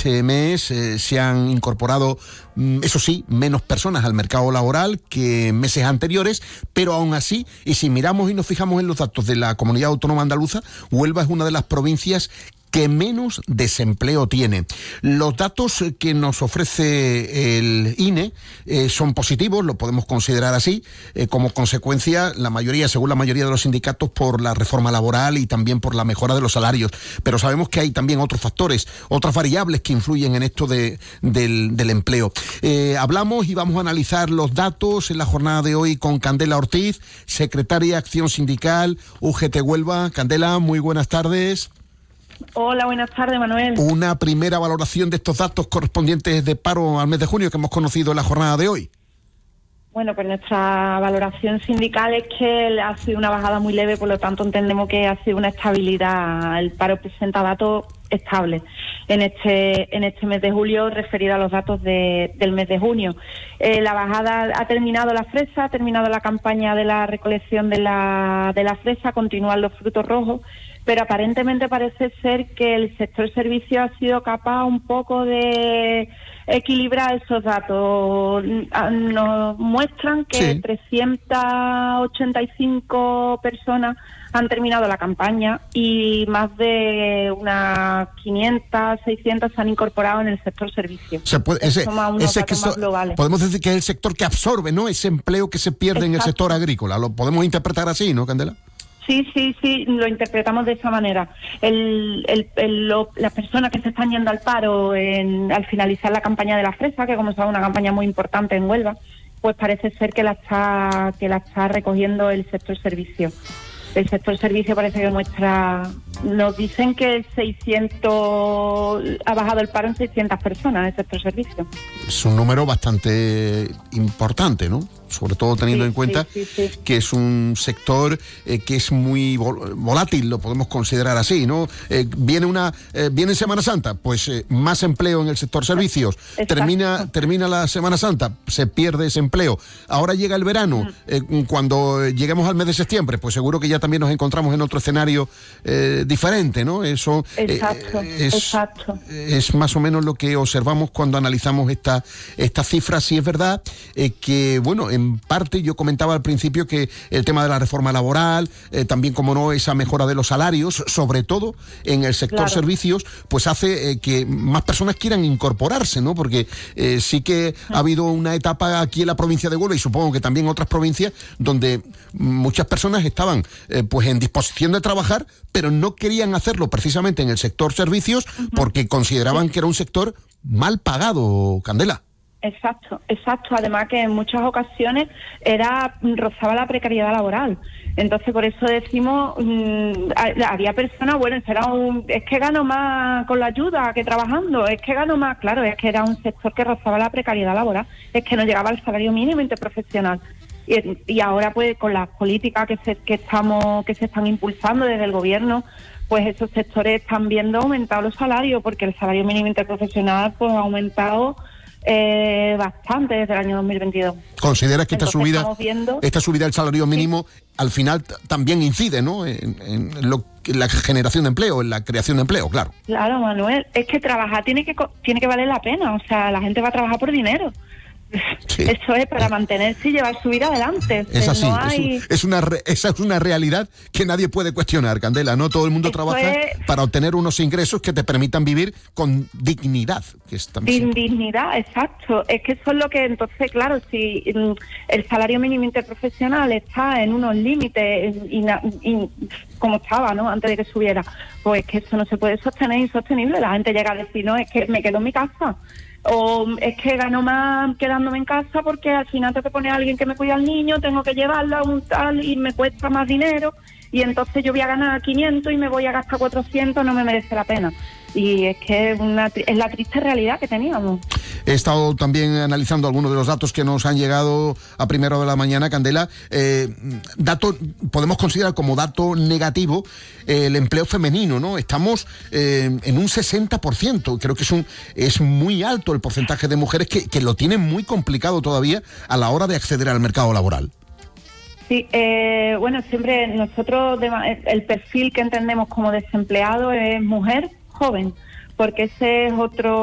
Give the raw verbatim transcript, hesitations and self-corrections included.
este mes eh, se han incorporado, eso sí, menos personas al mercado laboral que en meses anteriores, pero aún así, y si miramos y nos fijamos en los datos de la Comunidad Autónoma Andaluza, Huelva es una de las provincias que menos desempleo tiene. Los datos que nos ofrece el I N E eh, son positivos, lo podemos considerar así, eh, como consecuencia, la mayoría, según la mayoría de los sindicatos, por la reforma laboral y también por la mejora de los salarios. Pero sabemos que hay también otros factores, otras variables que influyen en esto de, del, del empleo. Eh, hablamos y vamos a analizar los datos en la jornada de hoy con Candela Ortiz, secretaria de Acción Sindical, U G T Huelva. Candela, muy buenas tardes. Hola, buenas tardes, Manuel. Una primera valoración de estos datos correspondientes de paro al mes de junio que hemos conocido en la jornada de hoy. Bueno, pues nuestra valoración sindical es que ha sido una bajada muy leve, por lo tanto entendemos que ha sido una estabilidad. El paro presenta datos estables en este en este mes de julio referido a los datos de, del mes de junio. Eh, la bajada ha terminado la fresa, ha terminado la campaña de la recolección de la, de la fresa, continúan los frutos rojos, pero aparentemente parece ser que el sector servicio ha sido capaz un poco de equilibrar esos datos. Nos muestran que sí. trescientas ochenta y cinco personas han terminado la campaña y más de unas quinientas, seiscientas se han incorporado en el sector servicio. O sea, puede, ese, ese que so, podemos decir que es el sector que absorbe, ¿no?, ese empleo que se pierde Exacto. en el sector agrícola. ¿Lo podemos interpretar así, no, Candela? Sí, sí, sí, lo interpretamos de esa manera. El, el, el, lo, las personas que se están yendo al paro en, al finalizar la campaña de la fresa, que como sabe una campaña muy importante en Huelva, pues parece ser que la está que la está recogiendo el sector servicio. El sector servicio parece que muestra, nos dicen que seiscientos, ha bajado el paro en seiscientas personas el sector servicio. Es un número bastante importante, ¿no? Sobre todo teniendo sí, en cuenta sí, sí, sí. que es un sector eh, que es muy vol- volátil, lo podemos considerar así, ¿no? Eh, viene una eh, viene Semana Santa, pues eh, más empleo en el sector servicios. Exacto. Termina termina la Semana Santa, se pierde ese empleo. Ahora llega el verano, eh, cuando lleguemos al mes de septiembre, pues seguro que ya también nos encontramos en otro escenario eh, diferente, ¿no? Eso exacto, eh, es, exacto. es más o menos lo que observamos cuando analizamos esta estas cifras. Sí es verdad eh, que, bueno, en parte yo comentaba al principio que el tema de la reforma laboral, eh, también como no esa mejora de los salarios, sobre todo en el sector claro. servicios, pues hace eh, que más personas quieran incorporarse, ¿no? Porque eh, sí que ha habido una etapa aquí en la provincia de Huelva y supongo que también en otras provincias donde muchas personas estaban eh, pues en disposición de trabajar, pero no querían hacerlo precisamente en el sector servicios uh-huh. porque consideraban sí. que era un sector mal pagado, Candela. Exacto, exacto. Además que en muchas ocasiones era rozaba la precariedad laboral. Entonces por eso decimos, mmm, había personas, bueno, era un, es que gano más con la ayuda que trabajando, es que gano más, claro, es que era un sector que rozaba la precariedad laboral, es que no llegaba al salario mínimo interprofesional. Y, y ahora pues con las políticas que se, que estamos, que se están impulsando desde el gobierno, pues esos sectores están viendo aumentado los salarios, porque el salario mínimo interprofesional pues ha aumentado Eh, bastante desde el año dos mil veintidós. ¿Consideras que esta Entonces, subida viendo... esta subida del salario mínimo sí. al final t- también incide, ¿no?, en, en, lo, en la generación de empleo, en la creación de empleo, claro? Claro, Manuel, es que trabajar tiene que tiene que valer la pena, o sea, la gente va a trabajar por dinero. Sí. Eso es para mantenerse y llevar su vida adelante. Es así, no hay... es, es una re, esa es una realidad que nadie puede cuestionar, Candela. No todo el mundo Eso trabaja es... para obtener unos ingresos que te permitan vivir con dignidad. Que es tan Sin dignidad, exacto. Es que eso es lo que, entonces, claro, si el salario mínimo interprofesional está en unos límites y, y, como estaba, ¿no?, antes de que subiera, pues que eso no se puede sostener, insostenible. La gente llega a decir, no, es que me quedo en mi casa. O es que gano más quedándome en casa porque al final tengo que poner a alguien que me cuide al niño, tengo que llevarlo a un tal y me cuesta más dinero y entonces yo voy a ganar quinientos y me voy a gastar cuatrocientos, no me merece la pena. Y es que es, una, es la triste realidad que teníamos. He estado también analizando algunos de los datos que nos han llegado a primera hora de la mañana, Candela. Eh, dato, podemos considerar como dato negativo eh, el empleo femenino, ¿no? Estamos eh, en un sesenta por ciento. Creo que es un es muy alto el porcentaje de mujeres que, que lo tienen muy complicado todavía a la hora de acceder al mercado laboral. Sí, eh, bueno, siempre nosotros, el perfil que entendemos como desempleado es mujer joven, porque ese es otro